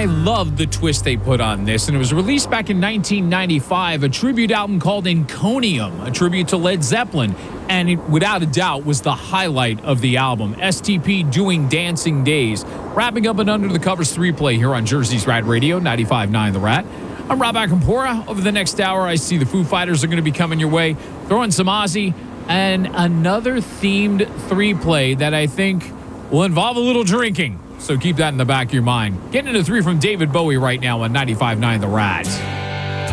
I loved the twist they put on this, and it was released back in 1995, a tribute album called Inconium, a tribute to Led Zeppelin, and it, without a doubt, was the highlight of the album. STP doing Dancing Days, wrapping up an Under the Covers 3-play here on Jersey's Rad Radio, 95.9 The Rat. I'm Rob Akampora. Over the next hour, I see the Foo Fighters are going to be coming your way, throwing some Ozzy, and another themed 3-play that I think will involve a little drinking. So keep that in the back of your mind. Getting into 3 from David Bowie right now on 95.9 The Rat.